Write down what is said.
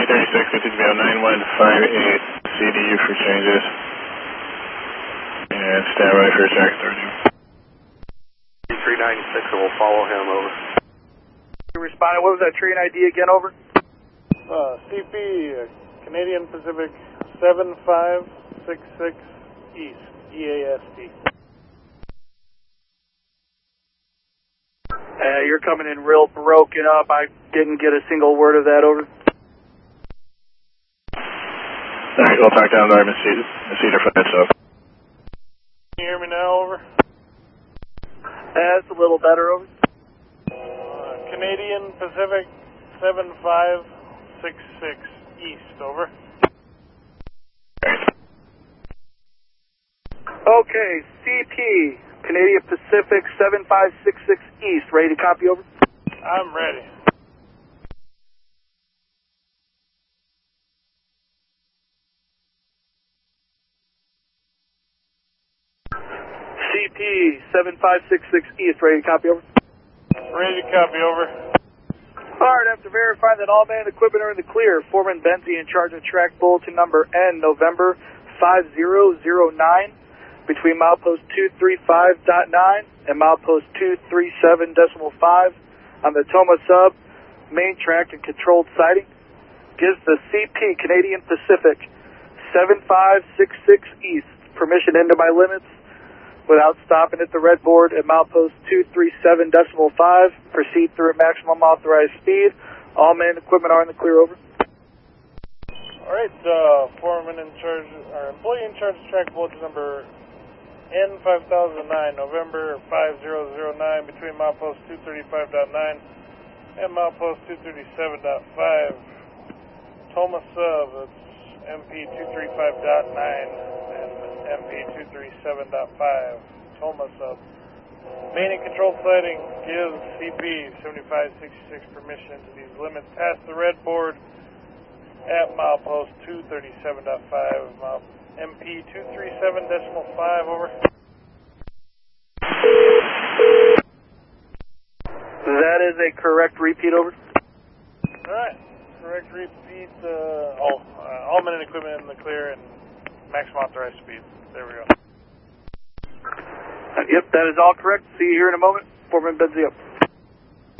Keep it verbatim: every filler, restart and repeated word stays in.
thirty-six, fifty to be on nine one five eight C D U for changes. And stand by for track thirty. three ninety-six, and we'll follow him, over. You responded, what was that train I D again, over? Uh, C P, uh, Canadian Pacific seven five six six East, E A S T. Uh, you're coming in real broken up. I didn't get a single word of that, over. Alright, we'll talk down there, Miss Cedar Flat, so. Can you hear me now, over? That's a little better, over. Uh, Canadian Pacific seven five six six East, over. Okay, C P, Canadian Pacific seven five six six East, ready to copy, over? I'm ready. C P, seven five six six East, ready to copy, over? Ready to copy, over. Alright, after verifying that all man equipment are in the clear, Foreman Benzie in charge of track bulletin number N, November five zero zero nine, between milepost two three five point nine and milepost two three seven point five on the Toma Sub, main track and controlled sighting, gives the C P Canadian Pacific seven five six six East permission into my limits without stopping at the red board at milepost two three seven point five. Proceed through at maximum authorized speed. All man equipment are in the clear, over. Alright, uh, foreman in charge, or employee in charge of track bulletin number N five thousand nine, November five zero zero nine, between milepost two thirty-five point nine and milepost two thirty-seven point five. Toma Sub, that's M P two thirty-five point nine and M P two thirty-seven point five. Toma Sub. Main and controlled sighting gives C P seventy-five sixty-six permission to these limits past the red board at milepost two thirty-seven point five, mile, M P two thirty-seven point five, over. That is a correct repeat, over. Alright, correct repeat, uh, all, uh, all men and equipment in the clear and maximum authorized speed. There we go. Yep, that is all correct. See you here in a moment. Foreman Benzie up.